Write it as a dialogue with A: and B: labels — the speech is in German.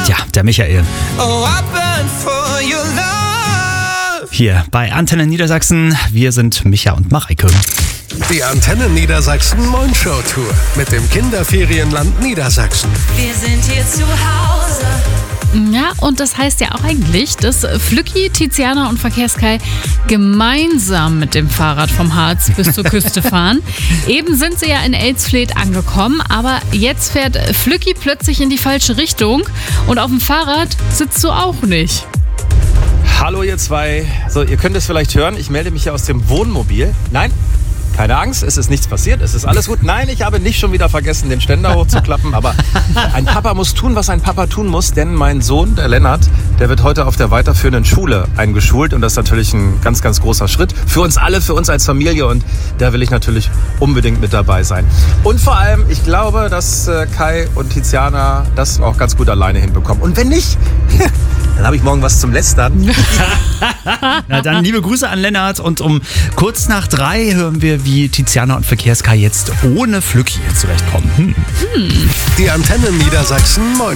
A: Tja, der Michael.
B: Oh, I burn for your love.
A: Hier bei Antenne Niedersachsen. Wir sind Micha und Mareike.
C: Die Antenne Niedersachsen Moin-Show Tour mit dem Kinderferienland Niedersachsen.
D: Wir sind hier zu Hause.
E: Ja, und das heißt ja auch eigentlich, dass Flücki, Tiziana und Verkehrskai gemeinsam mit dem Fahrrad vom Harz bis zur Küste fahren. Eben sind sie ja in Elsfleth angekommen, aber jetzt fährt Flücki plötzlich in die falsche Richtung und auf dem Fahrrad sitzt du auch nicht.
F: Hallo ihr zwei. So, ihr könnt es vielleicht hören, ich melde mich hier aus dem Wohnmobil. Nein, keine Angst, es ist nichts passiert, es ist alles gut. Nein, ich habe nicht schon wieder vergessen, den Ständer hochzuklappen, aber ein Papa muss tun, was ein Papa tun muss, denn mein Sohn, der Lennart, der wird heute auf der weiterführenden Schule eingeschult und das ist natürlich ein ganz, ganz großer Schritt für uns alle, für uns als Familie und da will ich natürlich unbedingt mit dabei sein. Und vor allem, ich glaube, dass Kai und Tiziana das auch ganz gut alleine hinbekommen. Und wenn nicht, dann habe ich morgen was zum Lästern.
A: Na dann liebe Grüße an Lennart und um kurz nach 3 hören wir, wie Tiziana und Verkehrskai jetzt ohne Flücki zurechtkommen.
C: Die Antenne Niedersachsen Moin